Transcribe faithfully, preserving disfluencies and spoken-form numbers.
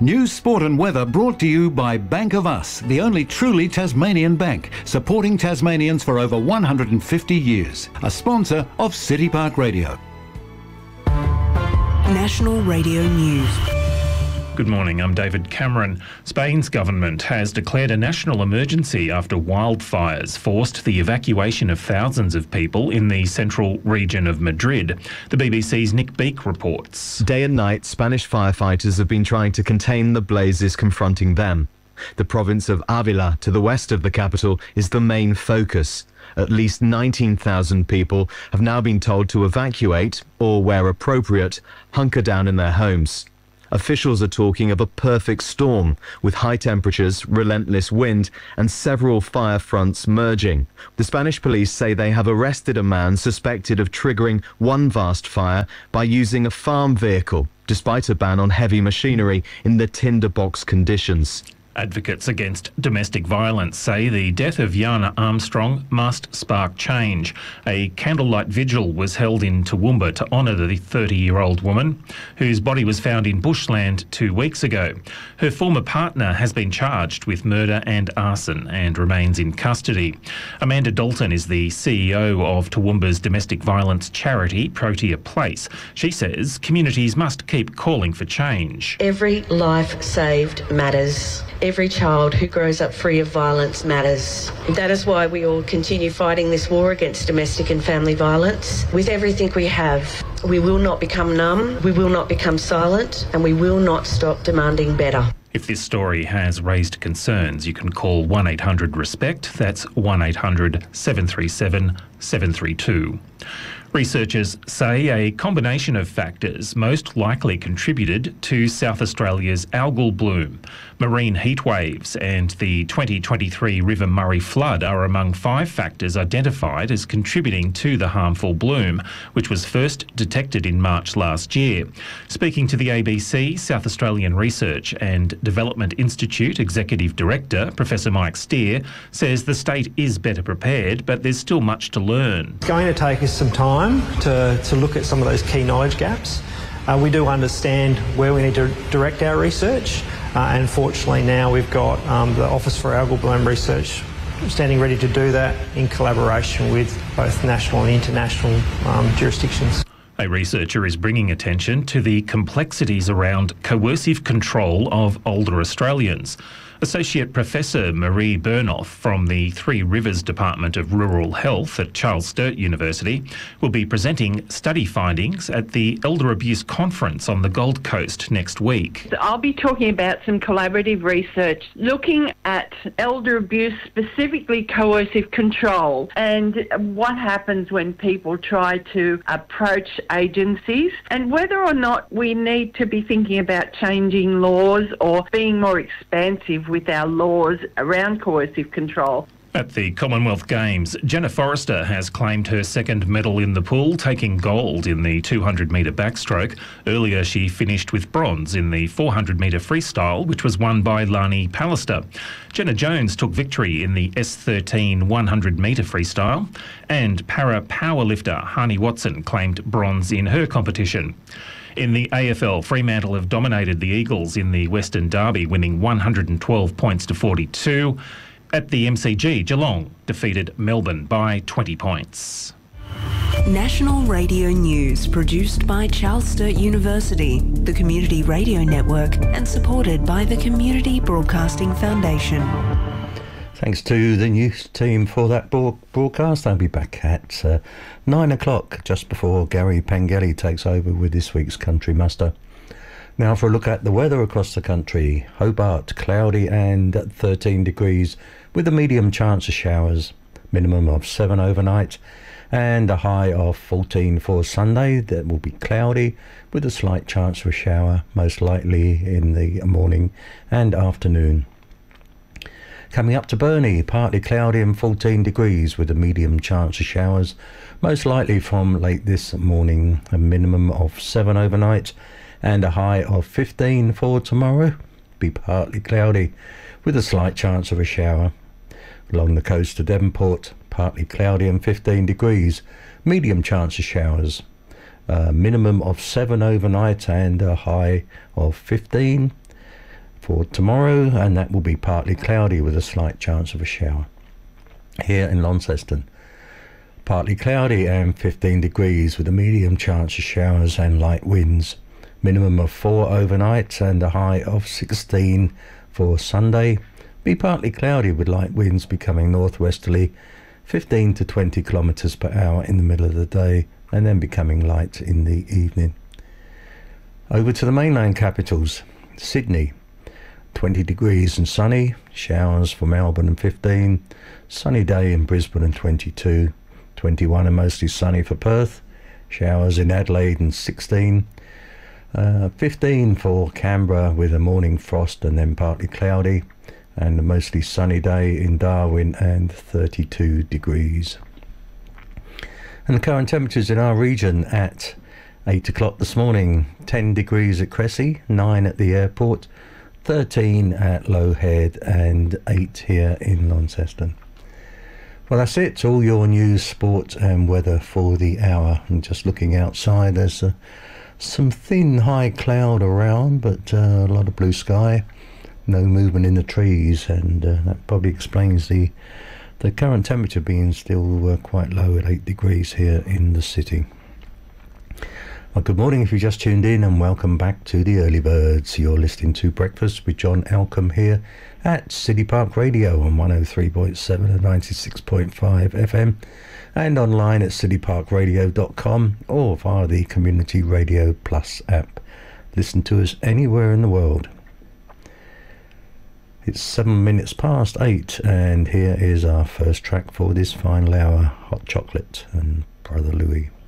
News, sport and weather brought to you by Bank of Us, the only truly Tasmanian bank, supporting Tasmanians for over one hundred fifty years. A sponsor of City Park Radio. National Radio News. Good morning, I'm David Cameron. Spain's government has declared a national emergency after wildfires forced the evacuation of thousands of people in the central region of Madrid. The B B C's Nick Beake reports. Day and night, Spanish firefighters have been trying to contain the blazes confronting them. The province of Avila, to the west of the capital, is the main focus. At least nineteen thousand people have now been told to evacuate, or where appropriate, hunker down in their homes. Officials are talking of a perfect storm, with high temperatures, relentless wind and several fire fronts merging. The Spanish police say they have arrested a man suspected of triggering one vast fire by using a farm vehicle, despite a ban on heavy machinery in the tinderbox conditions. Advocates against domestic violence say the death of Yana Armstrong must spark change. A candlelight vigil was held in Toowoomba to honour the thirty-year-old woman, whose body was found in bushland two weeks ago. Her former partner has been charged with murder and arson and remains in custody. Amanda Dalton is the C E O of Toowoomba's domestic violence charity, Protea Place. She says communities must keep calling for change. Every life saved matters. Every child who grows up free of violence matters. That is why we all continue fighting this war against domestic and family violence. With everything we have, we will not become numb, we will not become silent, and we will not stop demanding better. If this story has raised concerns, you can call one eight hundred RESPECT. That's one eight hundred seven three seven seven three two. Researchers say a combination of factors most likely contributed to South Australia's algal bloom. Marine heat waves and the twenty twenty-three River Murray flood are among five factors identified as contributing to the harmful bloom, which was first detected in March last year. Speaking to the A B C, South Australian Research and Development Institute Executive Director, Professor Mike Steer, says the state is better prepared, but there's still much to learn. It's going to take us some time to, to look at some of those key knowledge gaps. Uh, we do understand where we need to direct our research, uh, and fortunately now we've got um, the Office for Algal Bloom Research standing ready to do that in collaboration with both national and international um, jurisdictions. A researcher is bringing attention to the complexities around coercive control of older Australians. Associate Professor Marie Burnoff from the Three Rivers Department of Rural Health at Charles Sturt University will be presenting study findings at the Elder Abuse Conference on the Gold Coast next week. I'll be talking about some collaborative research looking at elder abuse, specifically coercive control, and what happens when people try to approach agencies, and whether or not we need to be thinking about changing laws or being more expansive with our laws around coercive control. At the Commonwealth Games, Jenna Forrester has claimed her second medal in the pool, taking gold in the two hundred metre backstroke. Earlier, she finished with bronze in the four hundred metre freestyle, which was won by Lani Pallister. Jenna Jones took victory in the S thirteen one hundred metre freestyle, and para powerlifter Hani Watson claimed bronze in her competition. In the A F L, Fremantle have dominated the Eagles in the Western Derby, winning one hundred twelve points to forty-two. At the M C G, Geelong defeated Melbourne by twenty points. National Radio News, produced by Charles Sturt University, the Community Radio Network, and supported by the Community Broadcasting Foundation. Thanks to the news team for that broadcast. I'll be back at uh, nine o'clock, just before Gary Pengelly takes over with this week's Country Muster. Now for a look at the weather across the country. Hobart, cloudy and thirteen degrees, with a medium chance of showers. Minimum of seven overnight and a high of fourteen for Sunday. That will be cloudy with a slight chance of a shower, most likely in the morning and afternoon. Coming up to Burnie, partly cloudy and fourteen degrees with a medium chance of showers, most likely from late this morning. A minimum of seven overnight and a high of fifteen for tomorrow. Be partly cloudy with a slight chance of a shower. Along the coast to Devonport, partly cloudy and fifteen degrees, medium chance of showers. A minimum of seven overnight and a high of fifteen. for tomorrow, and that will be partly cloudy with a slight chance of a shower. Here in Launceston, partly cloudy and fifteen degrees with a medium chance of showers and light winds. Minimum of four overnight and a high of sixteen for Sunday. Be partly cloudy with light winds becoming northwesterly, fifteen to twenty kilometres per hour in the middle of the day, and then becoming light in the evening. Over to the mainland capitals. Sydney, twenty degrees and sunny, showers for Melbourne and fifteen, sunny day in Brisbane and twenty-two, twenty-one and mostly sunny for Perth, showers in Adelaide and sixteen, uh, fifteen for Canberra with a morning frost and then partly cloudy, and a mostly sunny day in Darwin and thirty-two degrees. And the current temperatures in our region at eight o'clock this morning: ten degrees at Cressy, nine at the airport, thirteen at Low Head and eight here in Launceston. Well, that's it. All your news, sport and weather for the hour. And just looking outside, there's uh, some thin high cloud around, but uh, a lot of blue sky, no movement in the trees, and uh, that probably explains the the current temperature being still uh, quite low at eight degrees here in the city. Well, good morning if you just tuned in, and welcome back to the Early Birds. You're listening to Breakfast with John Elcombe here at City Park Radio on one oh three point seven and ninety-six point five F M, and online at city park radio dot com or via the Community Radio Plus app. Listen to us anywhere in the world. It's seven minutes past eight, and here is our first track for this final hour: Hot Chocolate and Brother Louie.